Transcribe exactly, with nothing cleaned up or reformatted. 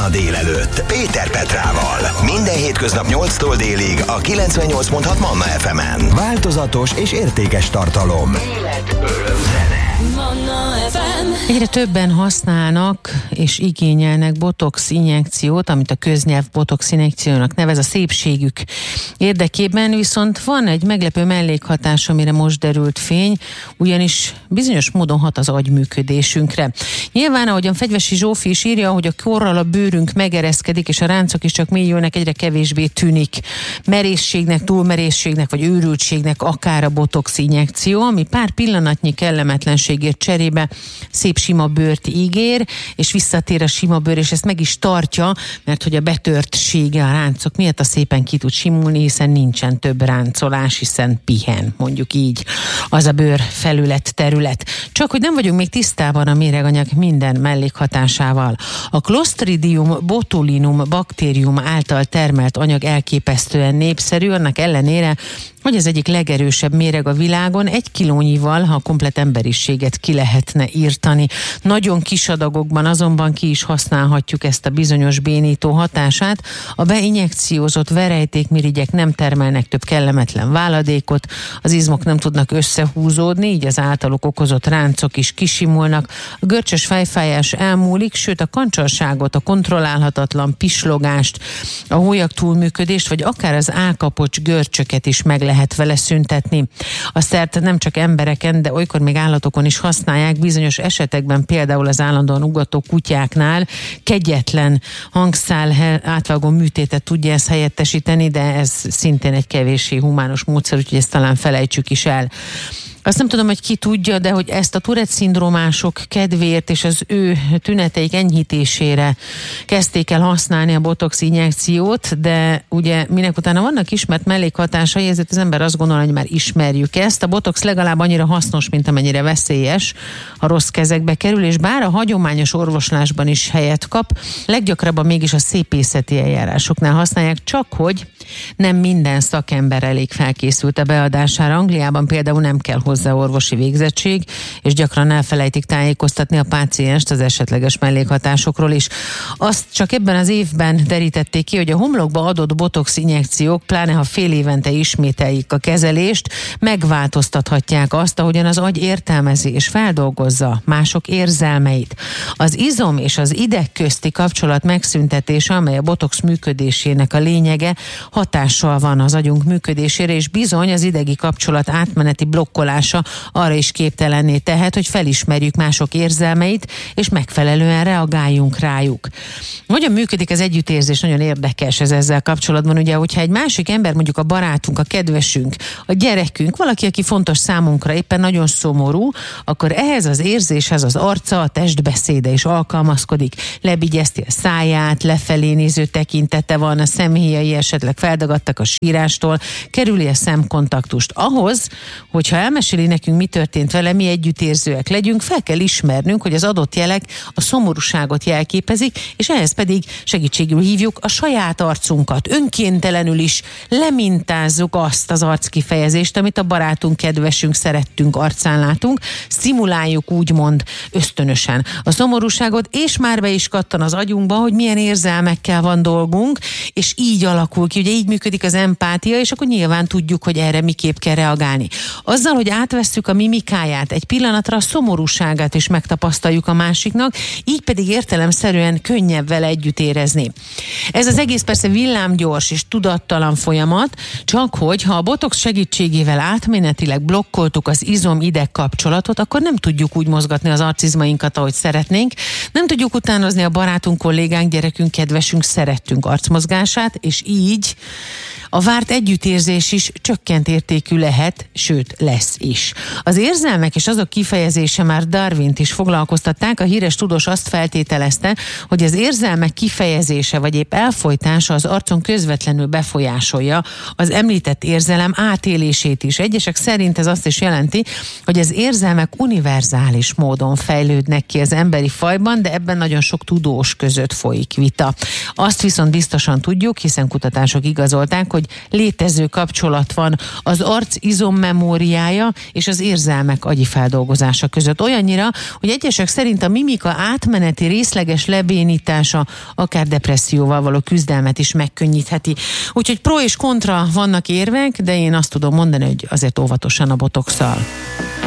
a délelőtt Péter Petrával. Minden hétköznap nyolctól délig a kilencvennyolc pont hat Manna ef emen. Változatos és értékes tartalom. Élet, öröm, zene. Manna ef em. Egyre többen használnak és igényelnek botox injekciót, amit a köznyelv botox injekciónak nevez, a szépségük érdekében, viszont van egy meglepő mellékhatás, amire most derült fény, ugyanis bizonyos módon hat az agyműködésünkre. Nyilván, ahogyan Fegyvesi Zsófi is írja, hogy a korral a bőrünk megereszkedik, és a ráncok is csak mélyülnek, egyre kevésbé tűnik merészségnek, túlmerészségnek, vagy őrültségnek akár a botox injekció, ami pár pillanatnyi kellemetlenségért cserébe szép sima bőrt ígér, és visszatér a sima bőr, és ezt meg is tartja, mert hogy a betörtsége a ráncok miatt a szépen ki tud simulni, hiszen nincsen több ráncolás, hiszen pihen, mondjuk így, az a bőr felület, terület. Csak hogy nem vagyunk még tisztában a méreganyag minden mellékhatásával. A Clostridium botulinum baktérium által termelt anyag elképesztően népszerű, annak ellenére, hogy az egyik legerősebb méreg a világon, egy kilónyival, ha a komplet emberiséget ki lehetne írtani. Nagyon kis adagokban azonban ki is használhatjuk ezt a bizonyos bénító hatását. A beinjekciózott verejtékmirigyek nem termelnek több kellemetlen váladékot, az izmok nem tudnak összehúzódni, így az általuk okozott ráncok is kisimulnak. A görcsös fejfájás elmúlik, sőt a kancsarságot, a kontrollálhatatlan pislogást, a hólyak túlműködést, vagy akár az állkapocs görcsöket is meg lehet vele szüntetni. A szert nem csak embereken, de olykor még állatokon is használják, bizonyos esetekben például az állandóan ugató kutyáknál kegyetlen hangszál átvágó műtétet tudja ezt helyettesíteni, de ez szintén egy kevéssé humános módszer, úgyhogy ezt talán felejtsük is el. Azt nem tudom, hogy ki tudja, de hogy ezt a Tourette-szindrómások kedvéért és az ő tüneteik enyhítésére kezdték el használni a botox injekciót, de ugye minek utána vannak ismert mellékhatásai, ezért az ember azt gondol, hogy már ismerjük ezt. A botox legalább annyira hasznos, mint amennyire veszélyes, ha rossz kezekbe kerül, és bár a hagyományos orvoslásban is helyet kap, leggyakrabban mégis a szépészeti eljárásoknál használják, csak hogy nem minden szakember elég felkészült a beadására. Angliában például nem kell hozzá orvosi végzettség, és gyakran elfelejtik tájékoztatni a pácienst az esetleges mellékhatásokról is. Azt csak ebben az évben derítették ki, hogy a homlokba adott botox injekciók, pláne ha fél évente ismételjük a kezelést, megváltoztathatják azt, ahogyan az agy értelmezi és feldolgozza mások érzelmeit. Az izom és az ideg közti kapcsolat megszüntetése, amely a botox működésének a lényege, hatással van az agyunk működésére, és bizony az idegi kapcsolat átmeneti blokkolása arra is képtelenné tehet, hogy felismerjük mások érzelmeit, és megfelelően reagáljunk rájuk. Hogyan működik az együttérzés? Nagyon érdekes ez ezzel kapcsolatban. Ugye, hogyha egy másik ember, mondjuk a barátunk, a kedvesünk, a gyerekünk, valaki, aki fontos számunkra, éppen nagyon szomorú, akkor ehhez az érzéshez az arca, a testbeszéde is alkalmazkodik. Lebigyezti a száját, lefelé néző tekintete van, a szemhéjai esetleg feldagadtak a sírástól, kerüli a szemkontaktust. Ahhoz, hogyha elmeséli nekünk, mi történt vele, mi együttérzőek legyünk, fel kell ismernünk, hogy az adott jelek a szomorúságot jelképezik, és ehhez pedig segítségül hívjuk a saját arcunkat. Önkéntelenül is lemintázzuk azt az arckifejezést, amit a barátunk, kedvesünk, szerettünk arcán látunk, szimuláljuk úgymond ösztönösen a szomorúságot, és már be is kattan az agyunkba, hogy milyen érzelmekkel van dolgunk, és így alakul ki, ugye így működik az empátia, és akkor nyilván tudjuk, hogy erre miképp kell reagálni. Azzal, hogy átvesszük a mimikáját, egy pillanatra a szomorúságát is megtapasztaljuk a másiknak, így pedig értelemszerűen könnyebb vele együtt érezni. Ez az egész persze villámgyors és tudattalan folyamat, csak hogy ha a botox segítségével átmenetileg blokkoltuk az izom-ideg kapcsolatot, akkor nem tudjuk úgy mozgatni az arcizmainkat, ahogy szeretnénk, nem tudjuk utánozni a barátunk, kollégánk, gyerekünk, kedvesünk, szerettünk arcmozgását, és így a várt együttérzés is csökkent értékű lehet, sőt lesz is. Az érzelmek és azok kifejezése már Darwint is foglalkoztatták, a híres tudós azt feltételezte, hogy az érzelmek kifejezése vagy épp elfojtása az arcon közvetlenül befolyásolja az említett érzelem átélését is. Egyesek szerint ez azt is jelenti, hogy az érzelmek univerzális módon fejlődnek ki az emberi fajban, de ebben nagyon sok tudós között folyik vita. Azt viszont biztosan tudjuk, hiszen kutatások igazolták, hogy hogy létező kapcsolat van az arc izommemóriája és az érzelmek agyi feldolgozása között. Olyannyira, hogy egyesek szerint a mimika átmeneti részleges lebénítása akár depresszióval való küzdelmet is megkönnyítheti. Úgyhogy pro és kontra vannak érvek, de én azt tudom mondani, hogy azért óvatosan a botoxsal.